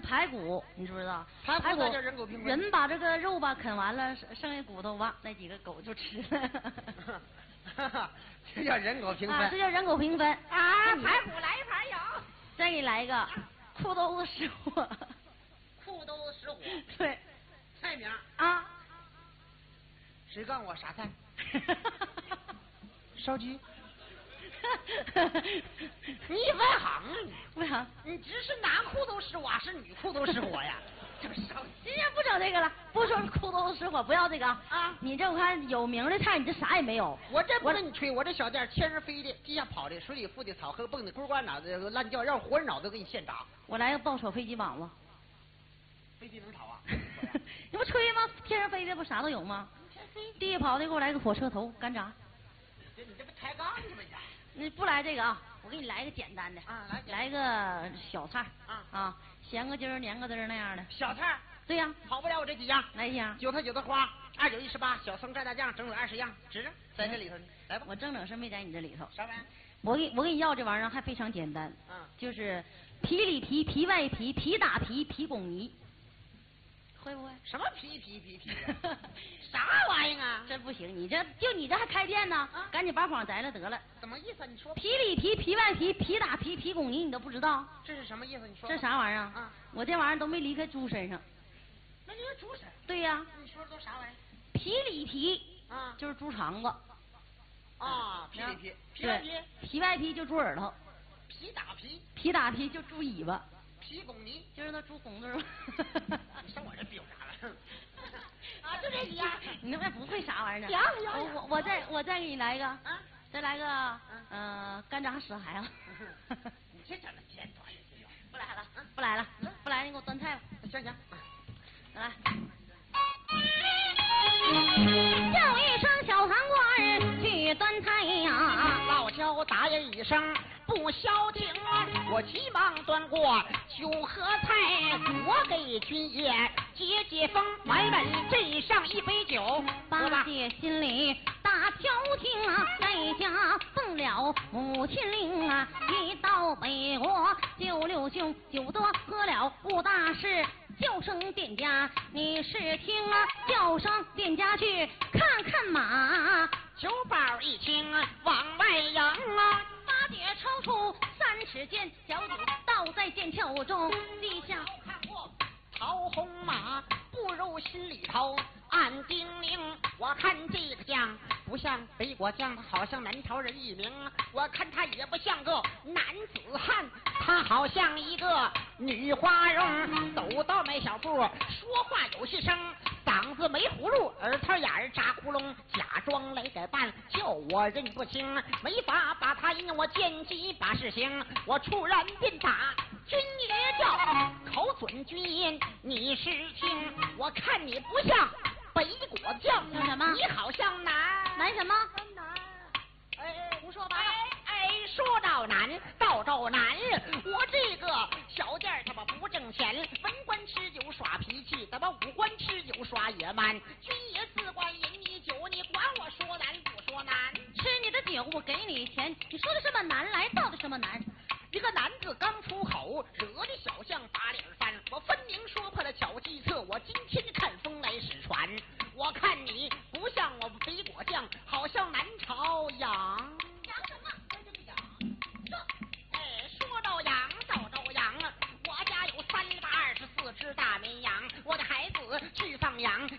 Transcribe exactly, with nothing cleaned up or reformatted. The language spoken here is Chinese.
排骨，你知不知道？ 排骨排骨叫人狗平分。 人把这个肉吧啃完了，剩下骨头吧，那几个狗就吃了。 这叫人狗平分。 啊，这叫人狗平分。 啊，排骨来一盘有。 再给你来一个裤兜子失火。 裤兜子失火。 对。 菜名啊。 谁告诉我啥菜？烧鸡。你外行啊你？ 为啥？ 你只是男裤兜失火，是女裤兜失火呀？这烧今天不整这个了，不说裤兜子失火，不要这个啊！ 你这我看有名的菜，你这啥也没有。 我这不跟你吹，我这小店天上飞的，地下跑的，水里浮的，草河蹦的，咕呱脑子乱叫，让活人脑子给你现炸。 我来个爆炒飞机膀子。 飞机能炒啊？ 你不吹吗？天上飞的不啥都有吗？地下跑的给我来个火车头干炸。 这你这不抬杠去吧你？你不来这个啊？我给你来一个简单的啊，来来一个小菜啊啊，咸个筋儿、黏个汁儿那样的小菜。 对呀， 跑不了我这几样。 来一样， 韭菜韭菜花，二九一十八，小葱蘸大酱，整整二十样，指着在这里头呢。来吧， 我正整是没在你这里头。 啥玩意儿？ 我给我给你要这玩意儿还非常简单， 嗯， 就是皮里皮、皮外皮、皮打皮、皮拱泥。会不会？ 什么皮皮皮皮？啥玩意儿啊？ 这不行，你这就你这还开店呢？啊、赶紧把谎摘了得了。 什么意思？你说。 皮里皮、皮外皮、皮打皮、皮拱泥，你都不知道？ 这是什么意思？你说。 这啥玩意儿啊？ 我这玩意儿都没离开猪身上。 那你是猪身？ 对呀。 你说的都啥玩意儿？ 皮里皮啊， 就是猪肠子。 啊，皮里皮。皮外皮。 皮外皮就猪耳朵。 皮打皮。 皮打皮就猪尾巴。 皮拱泥就是那猪拱子。 你上我这比划啥了？啊，就这几样。 你那不会啥玩意儿？ 行行我我再我再给你来一个。 啊。 再来个嗯、呃、干炸死孩子。 你这整的简短也行。 不来了，不来了，不来，你给我端菜吧。 行行。 来。叫一声小堂官去端菜呀！ 老焦答应一声。不消停，我急忙端过酒和菜，我给军爷解解风，买本斟上一杯酒。 八戒心里大挑剔啊，在家奉了母亲令啊，一到北国九六兄酒多喝了误大事，叫声店家你是听啊，叫声店家去看看马。 酒保一听往外迎啊， 八戒抽出三尺剑，小主倒在剑鞘中，地下看过曹红马，不如心里头暗叮咛，我看这个将不像北国将，他好像南朝人一名，我看他也不像个男子汉，他好像一个女花容，走到没小步，说话有些声，嗓子没葫芦，耳朵眼儿扎窟窿，假装来改扮，叫我认不清，没法把他引我见机把事行，我突然便打军爷叫，口准军音你是听，我看你不像北国将， 像什么？ 你好像男男什么？ 男，哎， 胡说八道！ 哎，说到男，道到男，我这个小店他妈不挣钱，文官吃酒耍脾气，他妈武官吃酒耍野蛮，军爷自管饮你酒，你管我说男不说男？ 吃你的酒，我给你钱，你说的什么男来，道的什么男？ 一个男子刚出口，惹得小将把脸翻。我分明说破了巧计策，我今天看风来使船。我看你不像我们北国将，好像南朝羊。 羊什么？这是羊。 这，哎，说到羊，道到羊，我家有三百二十四只大绵羊。我的孩子去放羊，